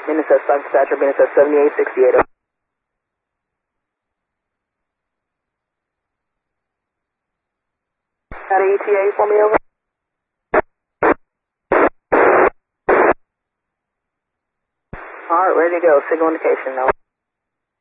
Minnesota Stock Dispatcher, Minnesota 7868. Got an ETA for me, over? Alright, ready to go. Signal indication now.